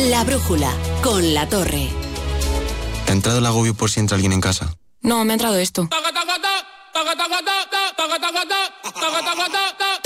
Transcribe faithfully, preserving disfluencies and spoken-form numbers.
La Brújula, con La Torre. ¿Te ha entrado el agobio por si entra alguien en casa? No, me ha entrado esto. Taca, taca, ta, taca, taca, ta, taca, taca, ta, taca, taca, ta,